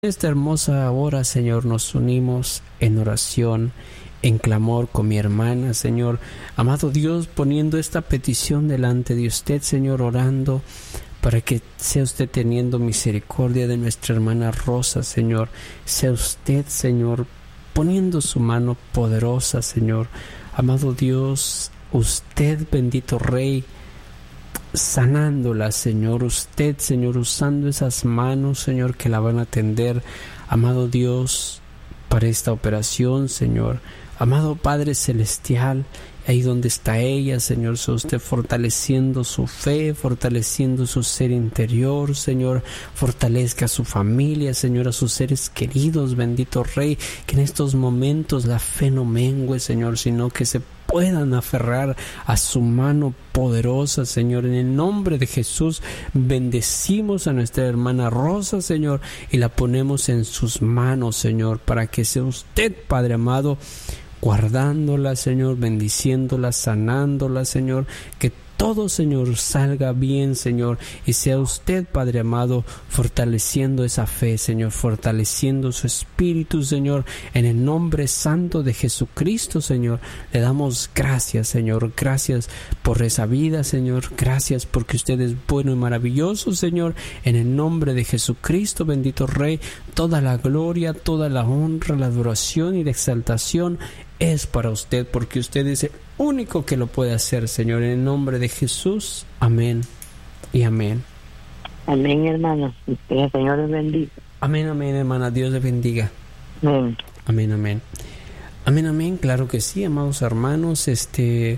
Esta hermosa hora, Señor, nos unimos en oración, en clamor con mi hermana, Señor. Amado Dios, poniendo esta petición delante de usted, Señor, orando para que sea usted teniendo misericordia de nuestra hermana Rosa, Señor. Sea usted, Señor, poniendo su mano poderosa, Señor. Amado Dios, usted, bendito Rey, sanándola, Señor. Usted, Señor, usando esas manos, Señor, que la van a atender, amado Dios, para esta operación, Señor. Amado Padre Celestial, ahí donde está ella, Señor, sea usted fortaleciendo su fe, fortaleciendo su ser interior, Señor. Fortalezca a su familia, Señor, a sus seres queridos, bendito Rey. Que en estos momentos la fe no mengue, Señor, sino que se puedan aferrar a su mano poderosa, Señor. En el nombre de Jesús bendecimos a nuestra hermana Rosa, Señor, y la ponemos en sus manos, Señor, para que sea usted, Padre amado, guardándola, Señor, bendiciéndola, sanándola, Señor, que todo, Señor, salga bien, Señor, y sea usted, Padre amado, fortaleciendo esa fe, Señor, fortaleciendo su espíritu, Señor, en el nombre santo de Jesucristo, Señor. Le damos gracias, Señor, gracias por esa vida, Señor, gracias porque usted es bueno y maravilloso, Señor, en el nombre de Jesucristo, bendito Rey. Toda la gloria, toda la honra, la adoración y la exaltación es para usted, porque usted es el único que lo puede hacer, Señor. En el nombre de Jesús, amén y amén. Amén, hermano. Que el Señor les bendiga. Amén, amén, hermana. Dios les bendiga. Amén. Amén, amén. Amén, amén. Claro que sí, amados hermanos. El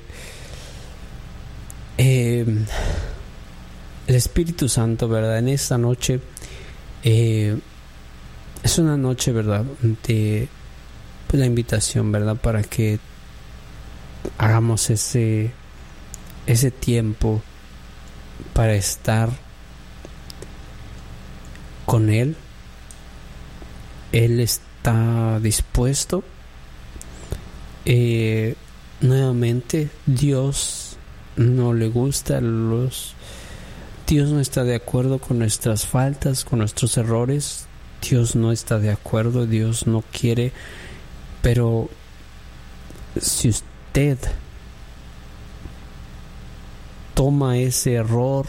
Espíritu Santo, ¿verdad? En esta noche es una noche, ¿verdad? De la invitación, ¿verdad? Para que hagamos ese tiempo para estar con Él. Él está dispuesto. Nuevamente, Dios no le gusta Dios no está de acuerdo con nuestras faltas, con nuestros errores. Dios no está de acuerdo, Dios no quiere. Pero si usted toma ese error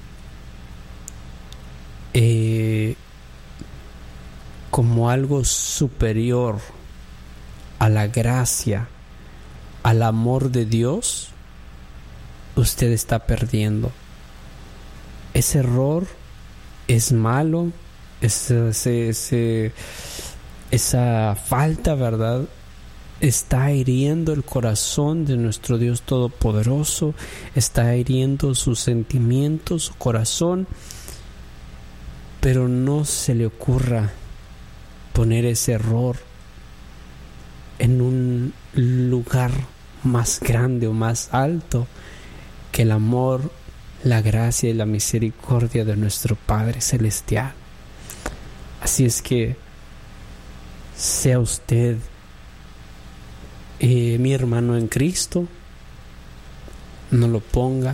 como algo superior a la gracia, al amor de Dios, usted está perdiendo. Ese error es malo, esa falta, ¿verdad?, está hiriendo el corazón de nuestro Dios Todopoderoso, está hiriendo sus sentimientos, su corazón, pero no se le ocurra poner ese error en un lugar más grande o más alto que el amor, la gracia y la misericordia de nuestro Padre Celestial. Así es que sea usted mi hermano en Cristo, no lo ponga.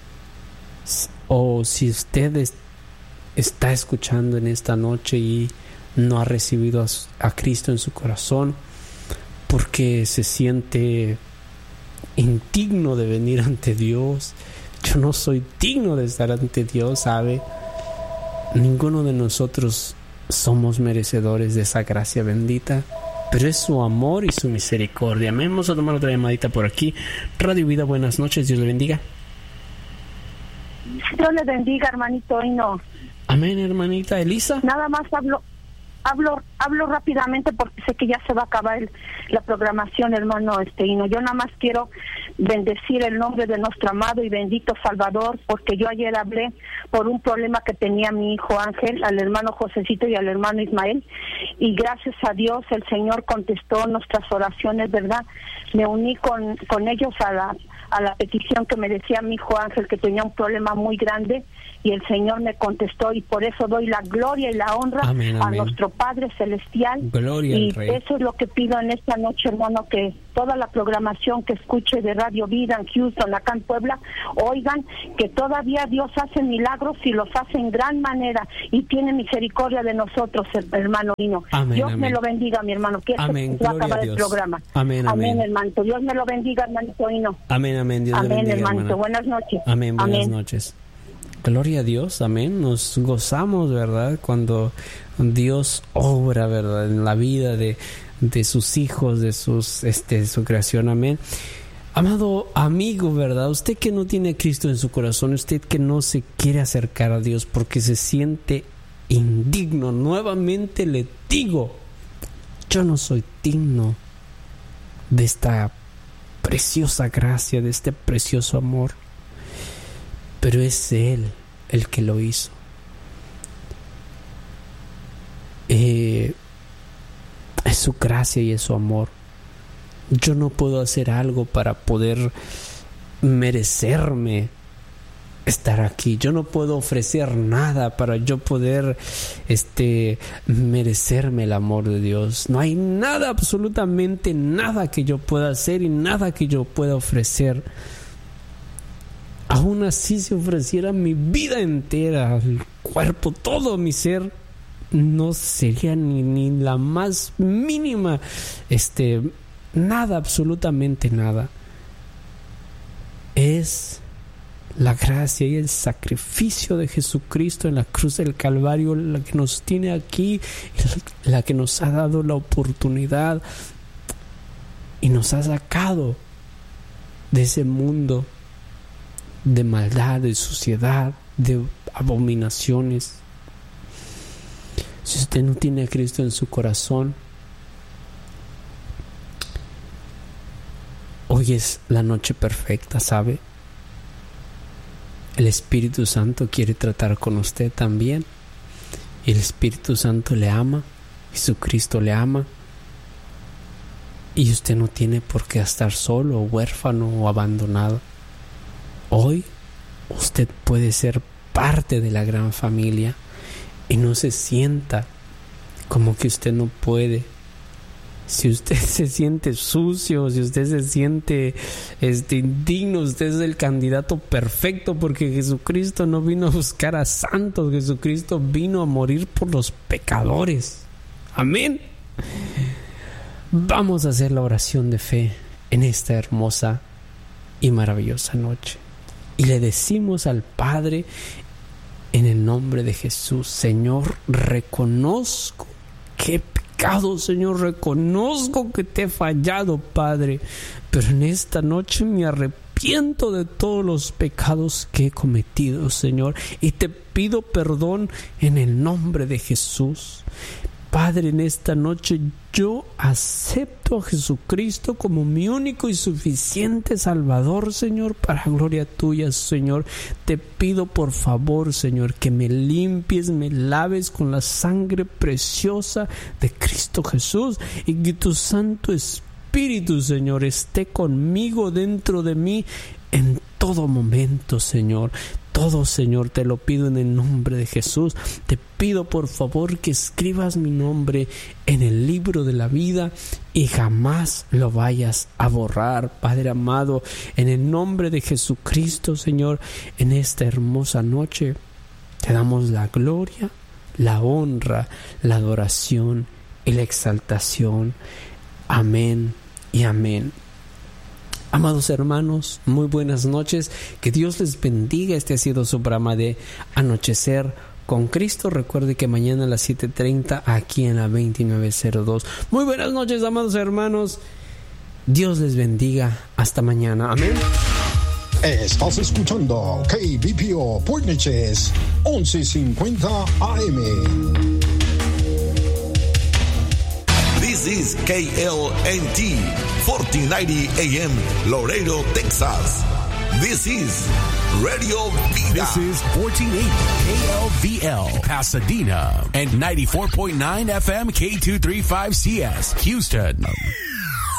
O si usted está escuchando en esta noche y no ha recibido a Cristo en su corazón porque se siente indigno de venir ante Dios. Yo no soy digno de estar ante Dios, ¿sabe? Ninguno de nosotros somos merecedores de esa gracia bendita, pero es su amor y su misericordia. Vamos a tomar otra llamadita por aquí. Radio Vida, buenas noches, Dios le bendiga. Dios le bendiga, hermanito Hino. Amén, hermanita Elisa. Nada más hablo rápidamente porque sé que ya se va a acabar la programación, hermano Hino. Yo nada más quiero bendecir el nombre de nuestro amado y bendito Salvador, porque yo ayer hablé por un problema que tenía mi hijo Ángel, al hermano Josecito y al hermano Ismael, y gracias a Dios el Señor contestó nuestras oraciones, ¿verdad? Me uní con ellos a la petición que me decía mi hijo Ángel, que tenía un problema muy grande, y el Señor me contestó, y por eso doy la gloria y la honra, amén, amén, a nuestro Padre Celestial. Gloria y al Rey. Eso es lo que pido en esta noche, hermano, que toda la programación que escuche de Radio Vida en Houston, acá en Puebla, oigan que todavía Dios hace milagros y los hace en gran manera y tiene misericordia de nosotros, hermano Hino. Amén, Dios amén. me lo bendiga, mi hermano, que Amén, se va a gloria acabar a el Dios. programa. Amén, Amén, amén. hermano. Dios me lo bendiga, hermanito Hino. Amén, amén. Dios le Amén, bendiga, hermanito. hermana. Buenas noches. Amén, buenas Amén. noches. Gloria a Dios, amén. Nos gozamos, ¿verdad? Cuando Dios obra, ¿verdad? En la vida de sus hijos, de su creación, amén. Amado amigo, ¿verdad? Usted que no tiene a Cristo en su corazón, usted que no se quiere acercar a Dios porque se siente indigno, nuevamente le digo, yo no soy digno de esta preciosa gracia, de este precioso amor, pero es Él el que lo hizo. Es su gracia y es su amor. Yo no puedo hacer algo para poder merecerme estar aquí. Yo no puedo ofrecer nada para yo poder merecerme el amor de Dios. No hay nada, absolutamente nada que yo pueda hacer y nada que yo pueda ofrecer. Aún así, si ofreciera mi vida entera, el cuerpo, todo mi ser, no sería ni la más mínima, nada, absolutamente nada. Es la gracia y el sacrificio de Jesucristo en la cruz del Calvario la que nos tiene aquí, la que nos ha dado la oportunidad y nos ha sacado de ese mundo de maldad, de suciedad, de abominaciones. Si usted no tiene a Cristo en su corazón, hoy es la noche perfecta, ¿sabe? El Espíritu Santo quiere tratar con usted también. Y el Espíritu Santo le ama, Jesucristo le ama. Y usted no tiene por qué estar solo, huérfano o abandonado. Hoy usted puede ser parte de la gran familia y no se sienta como que usted no puede. Si usted se siente sucio, si usted se siente indigno, usted es el candidato perfecto, porque Jesucristo no vino a buscar a santos, Jesucristo vino a morir por los pecadores. Amén. Vamos a hacer la oración de fe en esta hermosa y maravillosa noche. Y le decimos al Padre en el nombre de Jesús: Señor, reconozco que he pecado, Señor, reconozco que te he fallado, Padre, pero en esta noche me arrepiento de todos los pecados que he cometido, Señor, y te pido perdón en el nombre de Jesús. Padre, en esta noche yo acepto a Jesucristo como mi único y suficiente Salvador, Señor, para gloria tuya, Señor. Te pido por favor, Señor, que me limpies, me laves con la sangre preciosa de Cristo Jesús, y que tu Santo Espíritu, Señor, esté conmigo, dentro de mí, en todo momento, Señor. Todo, Señor, te lo pido en el nombre de Jesús. Te pido por favor que escribas mi nombre en el libro de la vida y jamás lo vayas a borrar, Padre amado. En el nombre de Jesucristo, Señor, en esta hermosa noche te damos la gloria, la honra, la adoración y la exaltación. Amén y amén. Amados hermanos, muy buenas noches. Que Dios les bendiga. Este ha sido su programa de Anochecer con Cristo. Recuerde que mañana a las 7:30 aquí en la 2902. Muy buenas noches, amados hermanos. Dios les bendiga. Hasta mañana. Amén. Estás escuchando KBPO Port Neches 1150 AM. This is KLNT 1490 AM Laredo, Texas. This is Radio Vida. This is 1480 KLVL Pasadena and 94.9 FM K235CS Houston.